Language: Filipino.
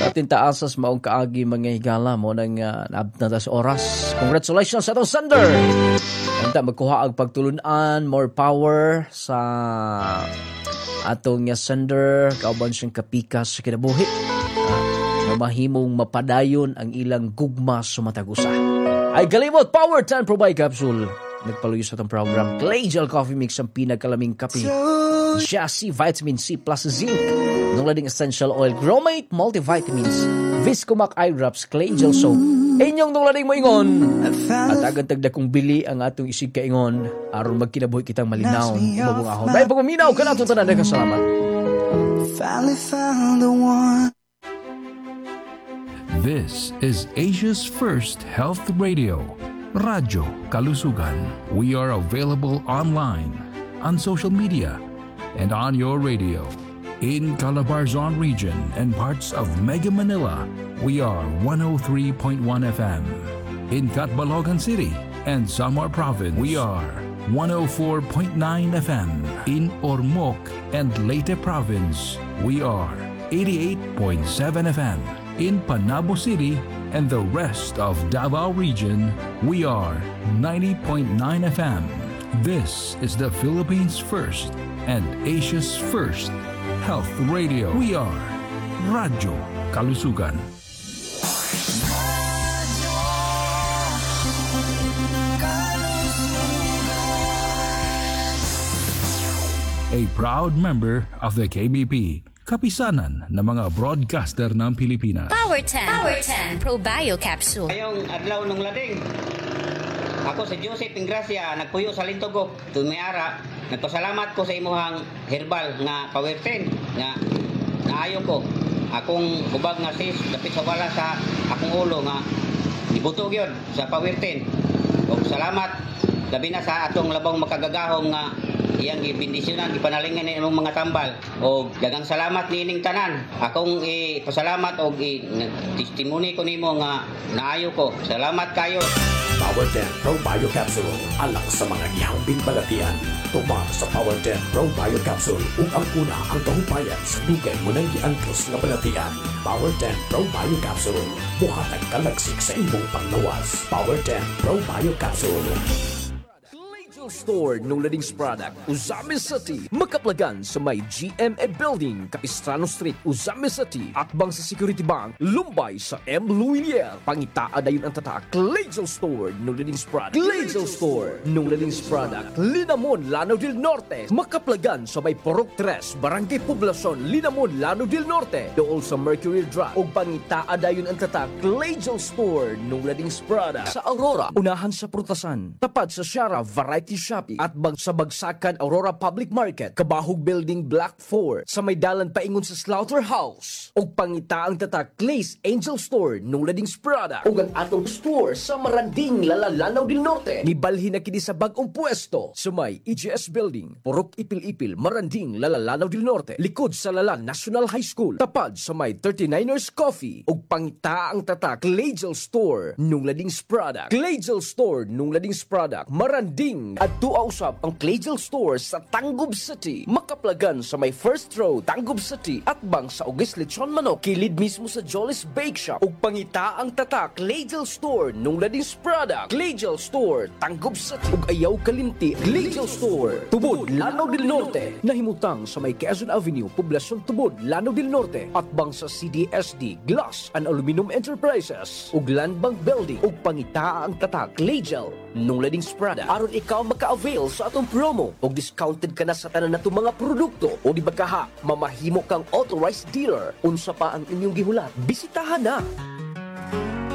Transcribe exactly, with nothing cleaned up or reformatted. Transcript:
Atin taasas maong kaagi mga higala mo ng uh, natas oras. Congratulations sa itong sender. Anta magkuha ang pagtulunan, more power sa atong uh, sender. Kauban siyang kapikas sa kinabuhi. Uh, mahimong mapadayon ang ilang gugma sumatagusa. Ay kalimot, Power ten Pro by Capsule. Nagpaluyo sa itong program. Clay Coffee Mix ang pinagkalaming kape. Jassy Vitamin C plus Zinc. Nung lading Essential Oil, Gromate Multivitamins, Viscomac Eye Drops, Clay Gel Soap. Inyong nung lading mo ingon. At agad tagda kong bili ang atong isig kaingon. Aron magkinabuhi kitang malinaw. Mabungahon. Dahil pagmaminaw ka na itong tanan. Kasalamat. Finally found the one. This is Asia's first health radio. Radyo Kalusugan. We are available online, on social media, and on your radio. In Calabarzon region and parts of Mega Manila, we are one oh three point one F M. In Catbalogan City and Samar Province, we are one oh four point nine F M. In Ormoc and Leyte Province, we are eighty-eight point seven F M. In Panabo City and the rest of Davao region, we are ninety point nine F M. This is the Philippines' first and Asia's first health radio. We are Radyo Kalusugan. A proud member of the K B P, kapisanan ng mga broadcaster ng Pilipinas. Power ten. Power ten. Probio Capsule. Ngayong adlaw nung lading, ako si Joseph Ingracia, nagpuyo sa Lintogo, tumayara. Nagpasalamat ko sa imuhang herbal nga Power ten nga naayo ko. Akong ubag nga sis, dapit sa wala sa akong ulo nga ibutog yun sa Power ten. O salamat, labi na sa atong labang makagagahong nga iyang gibindisyonan, gipanalingan ni imong mga tambal. O dagang salamat nining tanan. Akong ipasalamat o testimony ko nimo nga naayo ko. Salamat kayo. Power ten Pro Bio Capsule, alang sa mga gihambing balatian. Tuman sa Power ten Pro Bio Capsule ug ang una ang kahupayan sa dugay mo nang giangkos nga balatian. Power ten Pro Bio Capsule, buhatag kalagsik sa imong panglawas. Power ten Pro Bio Capsule. Store nung ladings product, Uzami City. Makaplagan sa may G M A Building, Capistrano Street, Uzami City. Atbang sa Security Bank, Lumbay sa M. Luilier. Pangitaa dayon ang tatak, Glazal Store nung ladings product. Glazal Store nung ladings product, Linamon, Lanao del Norte. Makaplagan sa may Porok tres, Barangay Poblacion, Linamon, Lanao del Norte. Dool sa Mercury Drive. O pangitaa dayon ang tatak, Glazal Store nung ladings product. Sa Aurora, unahan sa Prutasan. Tapad sa Shara, Variety Shopee at bag sa Bagsakan Aurora Public Market, Kabahog Building Block four sa may dalan paingon sa Slaughterhouse. Og pangitaang tatak Glaze Angel Store nung ladings product. Og ang atong store sa Maranding, Lanao del Norte. Nibalhin na kini sa bagong pwesto sa may E G S Building, Purok Ipil-Ipil, Maranding, Lanao del Norte. Likod sa Lalan National High School. Tapad sa may thirty-niners Coffee. Og pangitaang tatak Glazal Store nung ladings product. Glazal Store nung ladings product. Maranding at tuwa usab ang Glazal Store sa Tangub City. Makaplagan sa may first row, Tangub City at bang sa Ugis Lechon Manok. Kilid mismo sa Jolly's Bake Shop. Ug pangita ang tatak Glazal Store nung ladings product. Glazal Store, Tangub City. Ug ayaw kalimti, Glazal Store, Tubod, Lanao del Norte. Nahimutang sa may Quezon Avenue, Poblacion Tubod, Lanao del Norte. At bang sa C D S D, Glass and Aluminum Enterprises. Ug Land Bank Building. Ug pangita ang tatak Glazal nung ladings product. Aron ikaw maka-avail sa atong promo o discounted ka na sa tanan nato mga produkto o di ba kaha, mamahimo kang authorized dealer. Unsa pa ang inyong gihulat? Bisitahan na!